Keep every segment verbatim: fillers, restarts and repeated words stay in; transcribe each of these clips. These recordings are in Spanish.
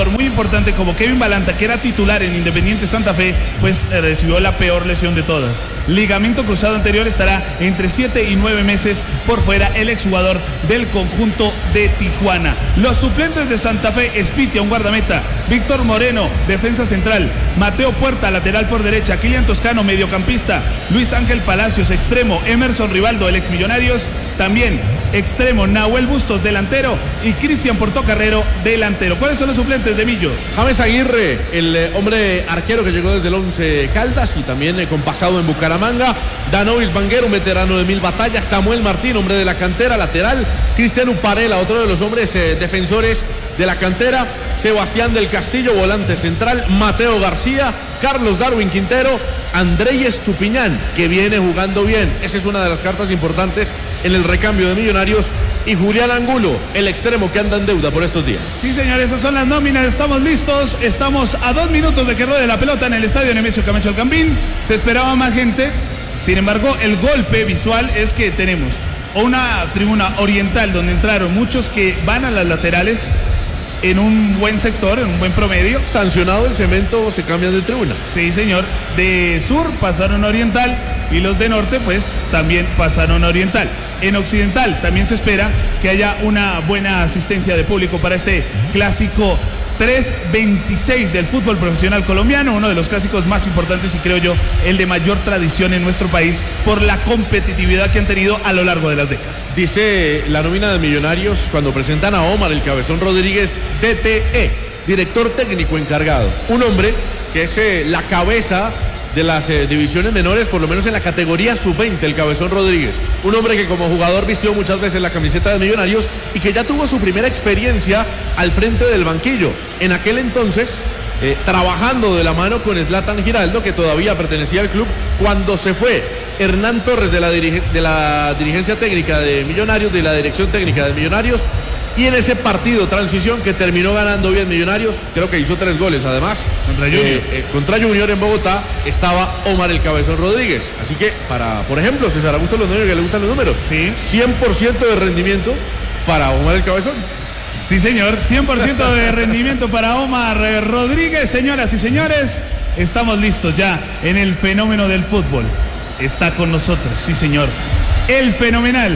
jugador muy importante como Kevin Balanta, que era titular en Independiente Santa Fe, pues eh, recibió la peor lesión de todas. Ligamento cruzado anterior, estará entre siete y nueve meses por fuera el exjugador del conjunto de Tijuana. Los suplentes de Santa Fe: Espitia, un guardameta; Víctor Moreno, defensa central; Mateo Puerta, lateral por derecha; Kilian Toscano, mediocampista; Luis Ángel Palacios, extremo; Emerson Rivaldo, el ex Millonarios, también extremo; Nahuel Bustos, delantero; y Cristian Portocarrero, delantero. ¿Cuáles son los suplentes de Millo? James Aguirre, el eh, hombre arquero que llegó desde el Once Caldas y también eh, con pasado en Bucaramanga; Danovis Banguero, un veterano de mil batallas; Samuel Martín, hombre de la cantera, lateral; Cristian Uparela, otro de los hombres eh, defensores de la cantera; Sebastián del Castillo, volante central; Mateo García; Carlos Darwin Quintero; Andrei Estupiñán, que viene jugando bien, esa es una de las cartas importantes en el recambio de Millonarios; y Julián Angulo, el extremo que anda en deuda por estos días. Sí, señores, esas son las nóminas. Estamos listos, estamos a dos minutos de que ruede la pelota en el estadio Nemesio Camacho Alcampín. Se esperaba más gente, sin embargo el golpe visual es que tenemos una tribuna oriental donde entraron muchos que van a las laterales en un buen sector, en un buen promedio. Sancionado el cemento, se cambian de tribuna. Sí, señor. De sur pasaron a oriental y los de norte pues también pasaron a oriental. En occidental también se espera que haya una buena asistencia de público para este clásico tres veintiséis del fútbol profesional colombiano, uno de los clásicos más importantes y creo yo el de mayor tradición en nuestro país por la competitividad que han tenido a lo largo de las décadas. Dice la nómina de Millonarios cuando presentan a Omar el Cabezón Rodríguez, D T E, director técnico encargado, un hombre que es eh, la cabeza de las eh, divisiones menores, por lo menos en la categoría sub veinte, el Cabezón Rodríguez, un hombre que como jugador vistió muchas veces la camiseta de Millonarios y que ya tuvo su primera experiencia al frente del banquillo, en aquel entonces eh, trabajando de la mano con Zlatan Giraldo, que todavía pertenecía al club, cuando se fue Hernán Torres de la, dirige, de la dirigencia técnica de Millonarios, de la dirección técnica de Millonarios. Y en ese partido transición que terminó ganando bien Millonarios, creo que hizo tres goles además, contra Junior, eh, eh, contra Junior en Bogotá, estaba Omar el Cabezón Rodríguez. Así que para, por ejemplo, César Augusto Londoño, que le gustan los números, sí, cien por ciento de rendimiento para Omar el Cabezón. Sí, señor, cien por ciento de rendimiento para Omar Rodríguez. Señoras y señores, estamos listos ya en el fenómeno del fútbol. Está con nosotros, sí señor, el fenomenal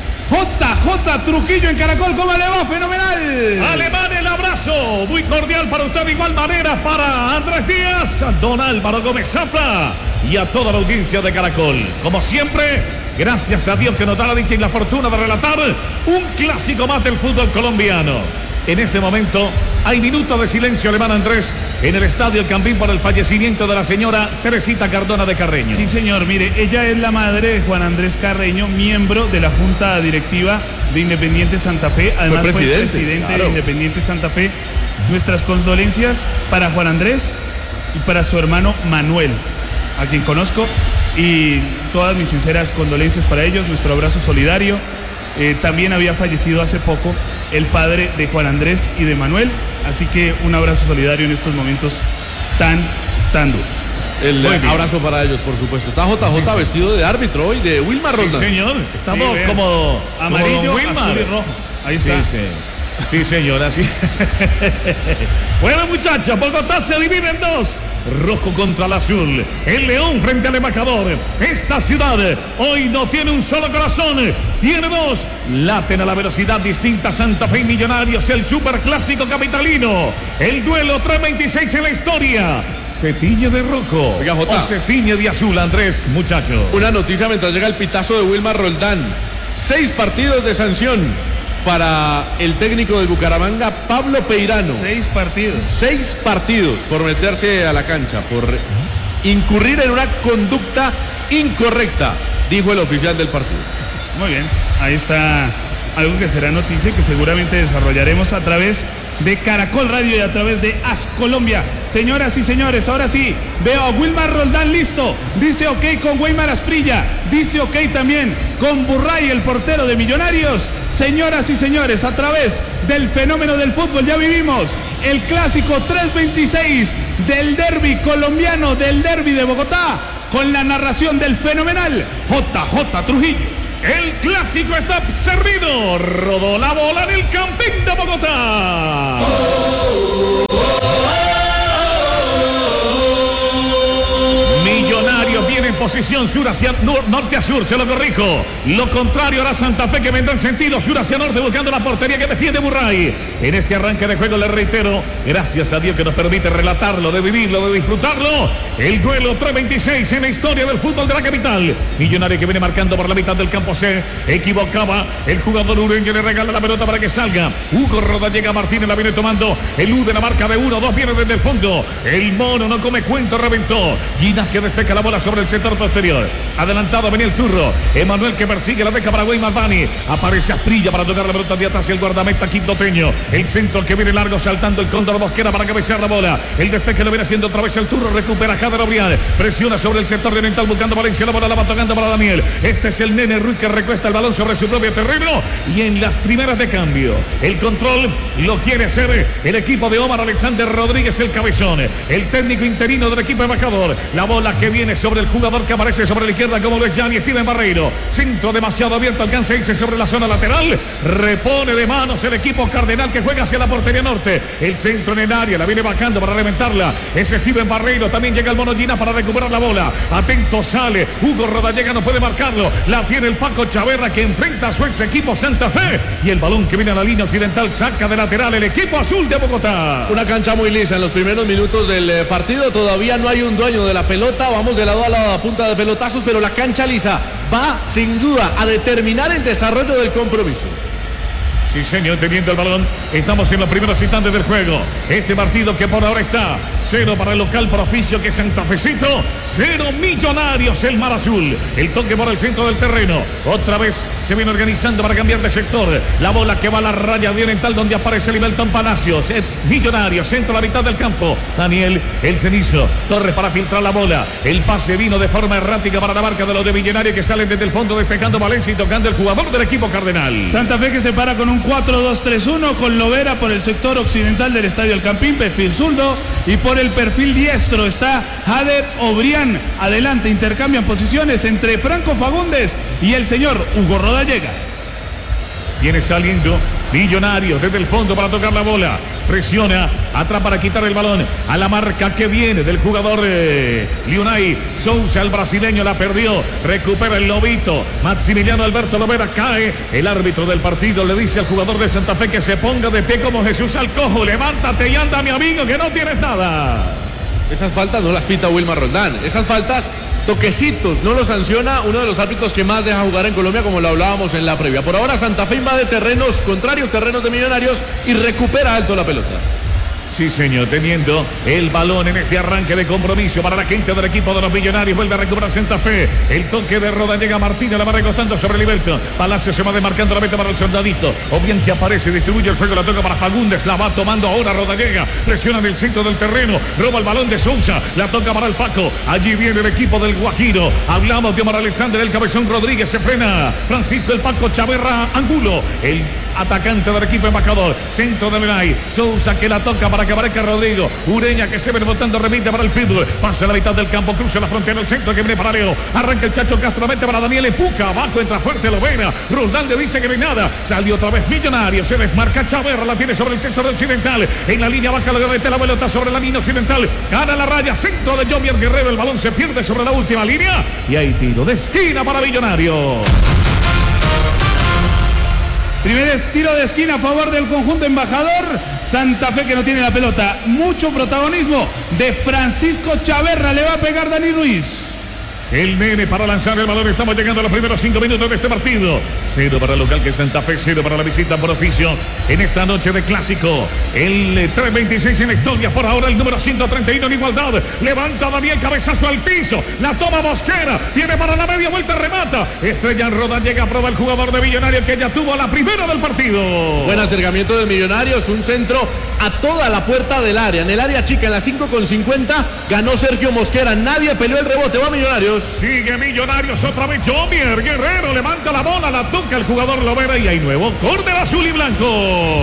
J J Trujillo en Caracol. ¿Cómo le va? Fenomenal. Alemán, el abrazo muy cordial para usted, de igual manera para Andrés Díaz, don Álvaro Gómez Zafra y a toda la audiencia de Caracol. Como siempre, gracias a Dios que nos da la dicha y la fortuna de relatar un clásico más del fútbol colombiano. En este momento hay minutos de silencio, alemán Andrés, en el estadio El Campín por el fallecimiento de la señora Teresita Cardona de Carreño. Sí, señor, mire, ella es la madre de Juan Andrés Carreño, miembro de la Junta Directiva de Independiente Santa Fe. Además fue presidente, fue presidente claro. de Independiente Santa Fe. Nuestras condolencias para Juan Andrés y para su hermano Manuel, a quien conozco, y todas mis sinceras condolencias para ellos, nuestro abrazo solidario. Eh, también había fallecido hace poco el padre de Juan Andrés y de Manuel, así que un abrazo solidario en estos momentos tan, tan duros. El abrazo para ellos, por supuesto. Está J J sí, vestido de árbitro hoy, de Wilmar Roldán. Sí, señor. Estamos sí, como amarillo, como azul y rojo. Ahí está. Sí, sí. Sí, señora, sí. Bueno, muchachos, Bogotá se divide en dos. Rojo contra el azul, el león frente al embajador. Esta ciudad hoy no tiene un solo corazón, tiene dos. Laten a la velocidad distinta Santa Fe y Millonarios, el superclásico capitalino. El duelo tres veintiséis en la historia. ¿Se tiñe de rojo Oiga, Jota, o se tiñe de azul, Andrés, muchacho? Una noticia mientras llega el pitazo de Wilmar Roldán. Seis partidos de sanción para el técnico del Bucaramanga, Pablo Peirano. Seis partidos. Seis partidos por meterse a la cancha, por incurrir en una conducta incorrecta, dijo el oficial del partido. Muy bien, ahí está algo que será noticia y que seguramente desarrollaremos a través de Caracol Radio y a través de A S Colombia. Señoras y señores, ahora sí, veo a Wilmar Roldán listo. Dice ok con Weimar Asprilla. Dice ok también con Burray, el portero de Millonarios. Señoras y señores, a través del fenómeno del fútbol ya vivimos el clásico tres veintiséis del derbi colombiano, del derbi de Bogotá, con la narración del fenomenal J J Trujillo. El clásico está servido. Rodó la bola en el Campín de Bogotá. Oh, oh, oh. posición sur hacia nor, norte a sur, se lo corrijo. Lo contrario hará Santa Fe, que vendrá en sentido sur hacia norte, buscando la portería que defiende Murray. En este arranque de juego, le reitero, gracias a Dios que nos permite relatarlo, de vivirlo, de disfrutarlo. El duelo tres veintiséis en la historia del fútbol de la capital. Millonario que viene marcando por la mitad del campo C. Equivocaba el jugador ureño, le regala la pelota para que salga. Hugo Rodallega Martínez la viene tomando. El U de la marca de uno, dos viene desde el fondo. El mono no come cuento, reventó. Ginás que despeja la bola sobre el sector posterior. Adelantado venía el turro. Emanuel que persigue, la deja para Weimar Bani. Aparece Asprilla para tocar la pelota de atrás, el guardameta quintoteño. El centro que viene largo, saltando el Cóndor Mosquera para cabecear la bola. El despeje lo viene haciendo otra vez el turro. Recupera Jader Obrián. Presiona sobre el sector oriental buscando Valencia. La bola la va tocando para Daniel. Este es el Nene Ruiz que recuesta el balón sobre su propio terreno. Y en las primeras de cambio, el control lo quiere hacer el equipo de Omar Alexander Rodríguez, el cabezón. El técnico interino del equipo embajador. La bola que viene sobre el jugador que aparece sobre la izquierda, como lo es Gianni Steven Barreiro. Centro demasiado abierto, alcanza a irse sobre la zona lateral. Repone de manos el equipo cardenal que juega hacia la portería norte. El centro en el área, la viene bajando para reventarla. Es Steven Barreiro, también llega el mono Ginás para recuperar la bola. Atento sale, Hugo Rodallega no puede marcarlo. La tiene el Paco Chaverra que enfrenta a su ex equipo Santa Fe. Y el balón que viene a la línea occidental saca de lateral el equipo azul de Bogotá. Una cancha muy lisa en los primeros minutos del partido. Todavía no hay un dueño de la pelota. Vamos de lado a lado a punta de pelotazos, pero la cancha lisa va sin duda a determinar el desarrollo del compromiso. Sí, señor, teniendo el balón. Estamos en los primeros instantes del juego. Este partido que por ahora está cero para el local por oficio, que es Santafecito. Cero Millonarios, el Mar Azul. El toque por el centro del terreno. Otra vez se viene organizando para cambiar de sector. La bola que va a la raya oriental donde aparece Limelton Palacios. Es Millonarios, centro a la mitad del campo. Daniel, el cenizo. Torres para filtrar la bola. El pase vino de forma errática para la marca de los de Millonarios que salen desde el fondo despejando Valencia y tocando el jugador del equipo cardenal. Santa Fe que se para con un cuatro dos tres uno con Lovera por el sector occidental del Estadio El Campín, perfil zurdo, y por el perfil diestro está Jader Obrián. Adelante, intercambian posiciones entre Franco Fagundes y el señor Hugo Rodallega. Viene saliendo Millonarios desde el fondo para tocar la bola. Presiona atrás para quitar el balón. A la marca que viene del jugador eh, Lionay Sousa, el brasileño, la perdió. Recupera el lobito. Maximiliano Alberto Lovera cae. El árbitro del partido le dice al jugador de Santa Fe que se ponga de pie como Jesús Alcojo. Levántate y anda, mi amigo, que no tienes nada. Esas faltas no las pita Wilmar Roldán. Esas faltas, toquecitos, no lo sanciona uno de los árbitros que más deja jugar en Colombia, como lo hablábamos en la previa. Por ahora Santa Fe invade terrenos contrarios, terrenos de Millonarios, y recupera alto la pelota. Sí, señor, teniendo el balón en este arranque de compromiso para la gente del equipo de los Millonarios. Vuelve a recuperar Santa Fe. El toque de Rodallega Martínez la va recostando sobre Limelton. Palacio se va desmarcando la meta para el soldadito. O bien que aparece, distribuye el juego, la toca para Fagundes. La va tomando ahora Rodallega. Presiona en el centro del terreno. Roba el balón de Sousa. La toca para el Paco. Allí viene el equipo del Guajiro. Hablamos de Omar Alexander, el cabezón Rodríguez. Se frena Francisco el Paco Chaverra Angulo. El atacante del equipo embajador. Centro de Menay. Sousa que la toca para que aparezca Rodrigo. Ureña que se viene botando, remite para el Pitbull. Pasa a la mitad del campo, cruza la frontera, el centro que viene para Leo. Arranca el Chacho Castro, mete para Daniel, empuja abajo, entra fuerte Lovera. Roldán le dice que no hay nada. Salió otra vez Millonario, se desmarca Chaverra, la tiene sobre el sector occidental. En la línea baja, lo mete la pelota sobre la línea occidental. Gana la raya, centro de Jomier Guerrero. El balón se pierde sobre la última línea. Y hay tiro de esquina para Millonario. Primer tiro de esquina a favor del conjunto embajador. Santa Fe que no tiene la pelota. Mucho protagonismo de Francisco Chaverra. Le va a pegar Dani Ruiz. El Nene para lanzar el balón. Estamos llegando a los primeros cinco minutos de este partido. Cero para el local que es Santa Fe, cero para la visita por oficio en esta noche de clásico. El tres veintiséis en la historia. Por ahora el número ciento treinta y uno en igualdad. Levanta Daniel, cabezazo al piso. La toma Mosquera. Viene para la media vuelta, remata. Estrella Roda llega a probar el jugador de Millonario que ya tuvo la primera del partido. Buen acercamiento de Millonarios. Un centro a toda la puerta del área. En el área chica, en la cinco con cincuenta, ganó Sergio Mosquera. Nadie peleó el rebote. Va Millonarios. Sigue Millonarios otra vez. Jomier Guerrero levanta la bola, la toca el jugador Lovera y hay nuevo córner azul y blanco.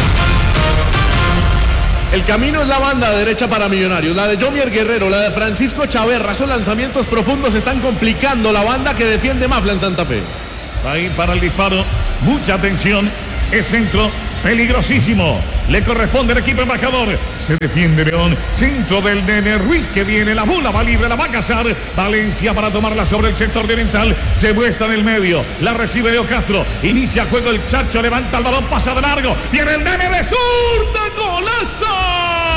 El camino es la banda derecha para Millonarios, la de Jomier Guerrero, la de Francisco Chaverra. Esos lanzamientos profundos están complicando la banda que defiende Mafla en Santa Fe. Ahí para el disparo, mucha atención, es centro peligrosísimo. Le corresponde al equipo embajador. Se defiende León. Centro del Nene Ruiz que viene. La bola va libre, la va a cazar. Valencia para tomarla sobre el sector de oriental. Se muestra en el medio. La recibe Leo Castro. Inicia juego el Chacho. Levanta el balón, pasa de largo. Viene el Nene de zurda. ¡Golazo!